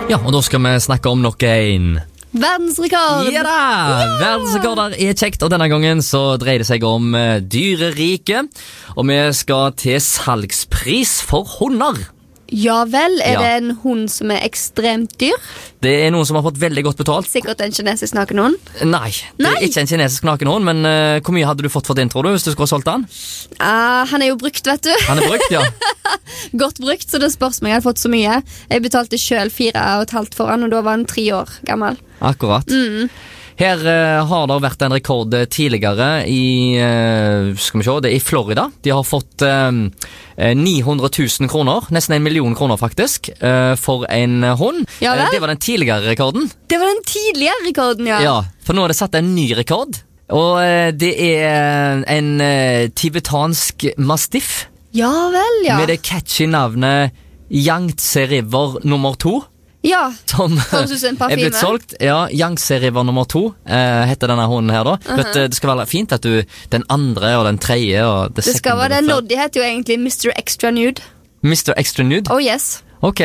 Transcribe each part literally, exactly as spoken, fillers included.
Ja, og da skal vi snakke om nok en verdensrekord. Ja da, yeah! Verdensrekorder er kjekt, og denne gangen så dreier det seg om uh, dyreriket. Og vi skal til salgspris for hunder. Ja vel, er Ja. det en hund som er ekstremt dyr? Det er noen som har fått veldig godt betalt. Sikkert en kinesisk nakenhund. Nei, det Nei. er ikke en kinesisk nakenhund, men uh, hvor mye hadde du fått for den, tror du, hvis du skulle ha solgt den? Ah, han er jo brukt, vet du. Han er brukt, ja. Godt brukt, så det spørs meg jeg har fått så mye. Jeg betalte selv fire og et halvt for han, og da var han tre år gammel. Akkurat. Mm. Her uh, har det vært en rekord uh, tidligere i, uh, skal vi se, det er i Florida. De har fått uh, ni hundre tusen kroner, nesten en million kroner faktisk, uh, for en uh, hund. Ja vel? Uh, det var den tidligere rekorden. Det var den tidligere rekorden, ja. Ja, for nå er det satt en ny rekord. Og uh, det er en uh, tibetansk mastiff Ja vel, ja. med det catchy navnet Yangtze River nummer to. Ja, Som høres ut som en er parfyme. blitt solgt. Ja, Yangtze River nummer to eh, heter denne hunden her da. Uh-huh. Vet, du, det skal være fint at du den andre og den tredje og det, Det skal være det. Noddy heter jo egentlig mister Extra Nude. mister Extra Nude? Oh yes. Ok.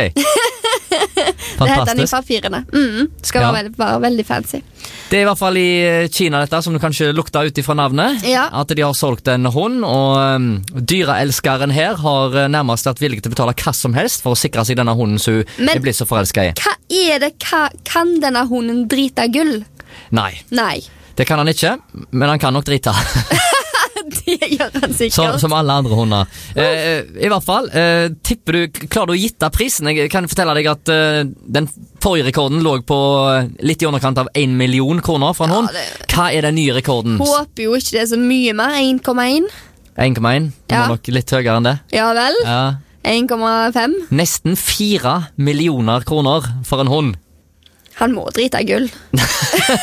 Det heter han i Fantastisk. papirene. Mm. Skal Ja. være, veldig, være veldig fancy. Det er i hvert fall i Kina dette, som du kanskje lukter ut ifra navnet. Ja. At de har solgt en hund, og um, dyreelskeren her har uh, nærmest vært villig til å betale hva som helst for å sikre seg denne hunden som hun Men- er blitt så forelsket i. Hva er det? Hva, kan denne hunden drite gull? Nei, Nei. det kan han ikke, men han kan nok drite. Det gjør han sikkert. Som, som alle andre hunder. Eh, I hvert fall, eh, tipper du, klarer du å gitte prisen? Jeg kan fortelle deg at eh, den forrige rekorden lå på eh, litt i underkant av en million kroner for en Ja, hund. det- Hva er den nye rekorden? Håper jo ikke det er så mye mer. én komma én. en komma én? Det Ja. var nok litt høyere enn det. Ja vel. Ja. én komma fem. Nesten fire millioner kroner for en hund. Han må drite gull.